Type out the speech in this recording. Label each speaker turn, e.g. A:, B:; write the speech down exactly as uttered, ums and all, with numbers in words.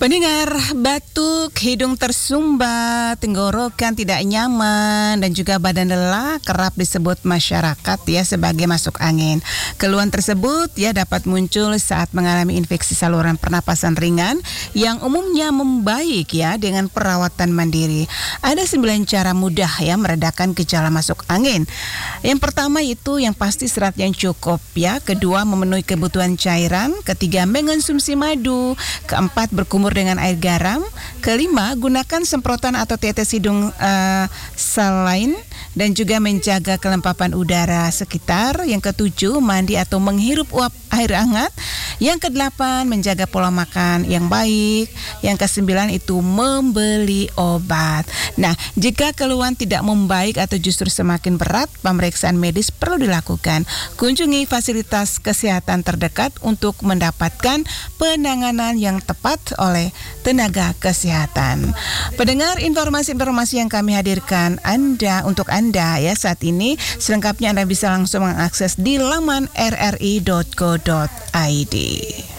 A: Pendengar, batuk, hidung tersumbat, tenggorokan tidak nyaman, dan juga badan lelah kerap disebut masyarakat ya sebagai masuk angin. Keluhan tersebut ya dapat muncul saat mengalami infeksi saluran pernapasan ringan yang umumnya membaik ya dengan perawatan mandiri. Ada sembilan cara mudah ya meredakan gejala masuk angin. Yang pertama itu yang pasti serat yang cukup ya. Kedua, memenuhi kebutuhan cairan. Ketiga, mengonsumsi madu. Keempat, berkumur dengan air garam. Kelima, gunakan semprotan atau tetes hidung uh, saline dan juga menjaga kelembapan udara sekitar. Yang ketujuh, mandi atau menghirup uap air hangat. Yang kedelapan, menjaga pola makan yang baik. Yang kesembilan itu membeli obat. Nah, jika keluhan tidak membaik atau justru semakin berat, pemeriksaan medis perlu dilakukan. Kunjungi fasilitas kesehatan terdekat untuk mendapatkan penanganan yang tepat oleh tenaga kesehatan. Pendengar, informasi-informasi yang kami hadirkan Anda untuk Anda ya saat ini selengkapnya Anda bisa langsung mengakses di laman r r i dot co dot i d.